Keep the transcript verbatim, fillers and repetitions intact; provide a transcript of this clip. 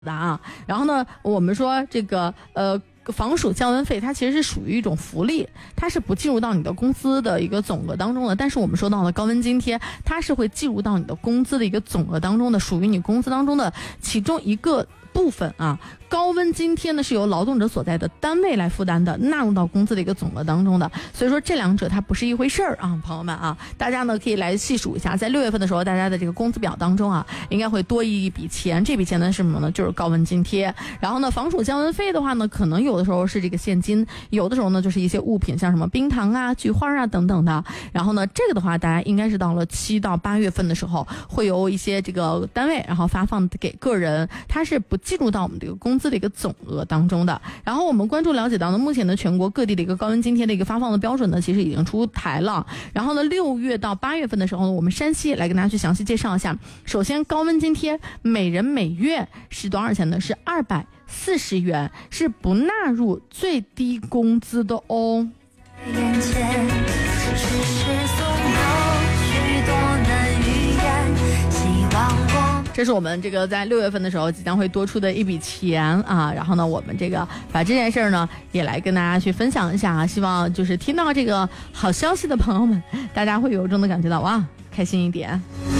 的啊。然后呢，我们说这个呃。房署降温费它其实是属于一种福利，它是不计入到你的工资的一个总额当中的，但是我们说到的高温津贴它是会计入到你的工资的一个总额当中的，属于你工资当中的其中一个部分啊。高温津贴呢是由劳动者所在的单位来负担的，纳入到工资的一个总额当中的，所以说这两者它不是一回事儿啊，朋友们啊，大家呢可以来细数一下，在六月份的时候，大家的这个工资表当中啊，应该会多一笔钱，这笔钱呢是什么呢？就是高温津贴。然后呢，房署降温费的话呢，可能有的时候是这个现金，有的时候呢就是一些物品，像什么冰糖啊、菊花啊等等的。然后呢，这个的话，大家应该是到了七到八月份的时候，会有一些这个单位然后发放给个人，它是不计入到我们这个工资的一个总额当中的。然后我们关注了解到呢，目前呢全国各地的一个高温津贴的一个发放的标准呢，其实已经出台了。然后呢，六月到八月份的时候呢，我们山西来跟大家去详细介绍一下。首先，高温津贴每人每月是多少钱呢？是二百四十元，是不纳入最低工资的哦。眼前世事总有许多难预言，希望我这是我们这个在六月份的时候即将会多出的一笔钱啊。然后呢，我们这个把这件事儿呢也来跟大家去分享一下啊。希望就是听到这个好消息的朋友们，大家会由衷的感觉到哇，开心一点。